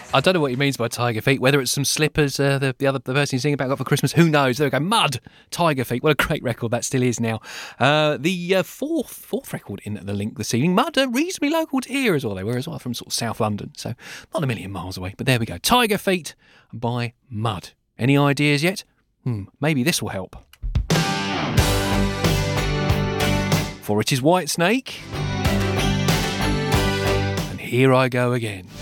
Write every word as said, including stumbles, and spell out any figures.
I don't know what he means by tiger feet. Whether it's some slippers, uh, the, the other the person he's singing about got for Christmas, who knows? There we go. Mud, Tiger Feet. What a great record that still is now. Uh, the uh, fourth fourth record in the link this evening. Mud, uh, reasonably local to here as well. They were as well from sort of South London, so not a million miles away. But there we go. Tiger Feet by Mud. Any ideas yet? Hmm, maybe this will help. For it is Whitesnake. And here I go again.